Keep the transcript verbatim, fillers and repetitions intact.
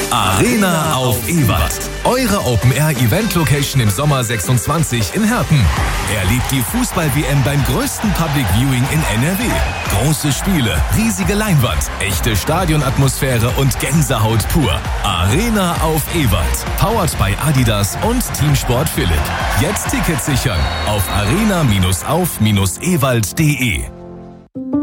Arena auf Ewald. Eure Open-Air-Event-Location im Sommer sechsundzwanzig in Herten. Erlebt die Fußball-W M beim größten Public Viewing in N R W. Große Spiele, riesige Leinwand, echte Stadionatmosphäre und Gänsehaut pur. Arena auf Ewald. Powered by Adidas und Teamsport Philipp. Jetzt Tickets sichern auf arena auf ewald punkt de.